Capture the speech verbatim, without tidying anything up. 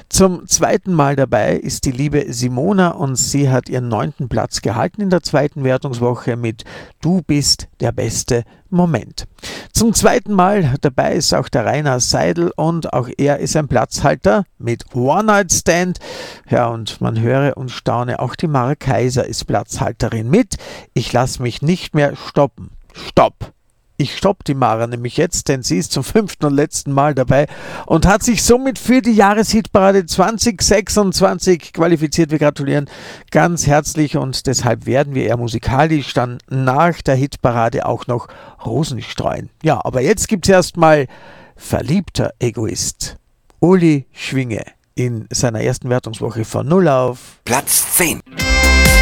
Zum zweiten Mal dabei ist die liebe Simona und sie hat ihren neunten Platz gehalten in der zweiten Wertungswoche mit Du bist der beste Moment. Zum zweiten Mal dabei ist auch der Rainer Seidel und auch er ist ein Platzhalter mit One Night Stand. Ja, und man höre und staune, auch die Mara Kaiser ist Platzhalterin mit Ich lass mich nicht mehr stoppen. Stopp! Ich stopp die Mara nämlich jetzt, denn sie ist zum fünften und letzten Mal dabei und hat sich somit für die Jahreshitparade zwanzig sechsundzwanzig qualifiziert. Wir gratulieren ganz herzlich und deshalb werden wir eher musikalisch dann nach der Hitparade auch noch Rosen streuen. Ja, aber jetzt gibt's erstmal Verliebter Egoist. Uli Schwinge in seiner ersten Wertungswoche von null auf Platz zehn.